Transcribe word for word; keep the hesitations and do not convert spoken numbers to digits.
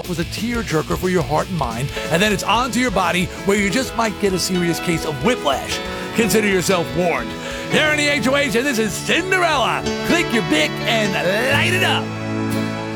thought was a tearjerker for your heart and mind, and then it's onto your body where you just might get a serious case of whiplash. Consider yourself warned. Here in the H O H, and this is Cinderella. Click your Bic and light it up.